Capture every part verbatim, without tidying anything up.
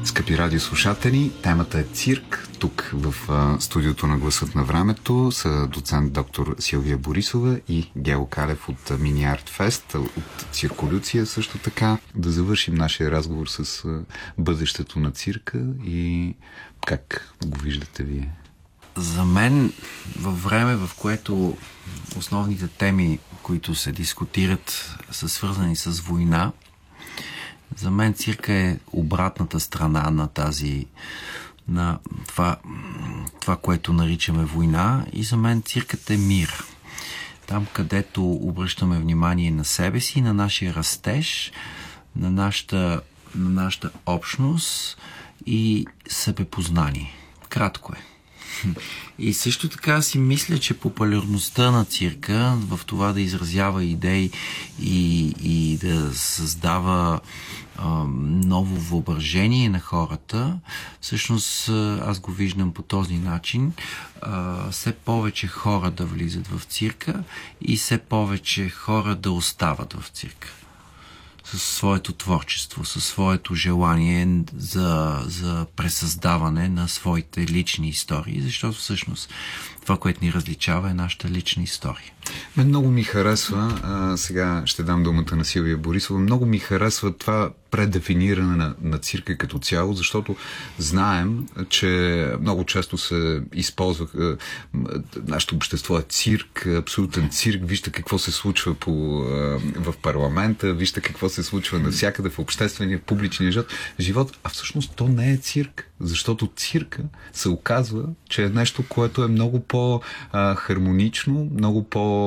Скъпи радиослушатели, темата е цирк. Тук в а, студиото на Гласът на времето са доцент доктор Силвия Борисова и Гео Калев от Мини Арт Фест, от Цирколюция също така. Да завършим нашия разговор с а, бъдещето на цирка и как го виждате вие? За мен, във време, в което основните теми, които се дискутират, са свързани с война, за мен цирка е обратната страна на тази, на това, това, което наричаме война, и за мен циркът е мир. Там, където обръщаме внимание на себе си, на нашия растеж, на нашата, на нашата общност и себепознание. Кратко е. И също така си мисля, че популярността на цирка в това да изразява идеи и, и да създава а, ново въображение на хората, всъщност аз го виждам по този начин. А, все повече хора да влизат в цирка и все повече хора да остават в цирка. Със своето творчество, със своето желание за, за пресъздаване на своите лични истории, защото всъщност това, което ни различава, е нашата лична история. Мен много ми харесва, а, сега ще дам думата на Силвия Борисова, много ми харесва това предефиниране на, на цирка като цяло, защото знаем, че много често се използва а, нашето общество е цирк, абсолютен цирк, вижте какво се случва по, а, в парламента, вижте какво се случва навсякъде в обществения, публичния живот, живот, а всъщност то не е цирк. Защото цирка се оказва, че е нещо, което е много по-хармонично, много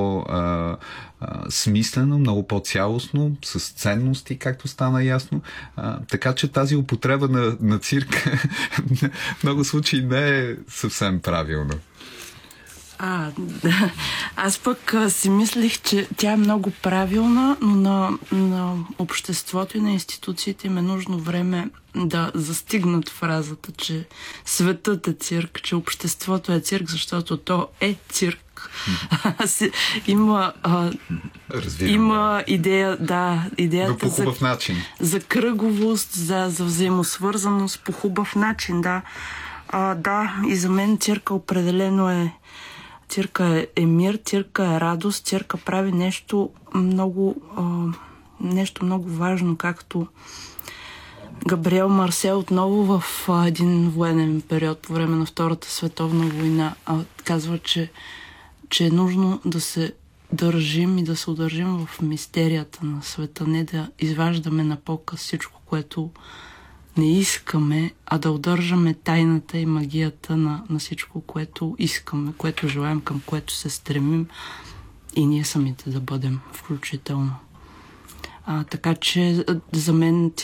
по-смислено, много по-цялостно, с ценности, както стана ясно. А, така че тази употреба на, на цирка в много случаи не е съвсем правилна. А, да. Аз пък а, си мислих, че тя е много правилна, но на, на обществото и на институциите им е нужно време да застигнат фразата, че светът е цирк, че обществото е цирк, защото то е цирк. има а, има идея, да, идеята по хубав за, начин. за кръговост, за, за взаимосвързаност по хубав начин, да. А, да, и за мен цирка определено е Цирка е, е мир, цирка е радост, цирка прави нещо много, а, нещо много важно, както Габриел Марсел отново в а, един военен период по време на Втората световна война а, казва, че, че е нужно да се държим и да се удържим в мистерията на света, не да изваждаме на показ всичко, което не искаме, а да удържаме тайната и магията на, на всичко, което искаме, което желаем, към което се стремим и ние самите да бъдем включително. А, така че за мен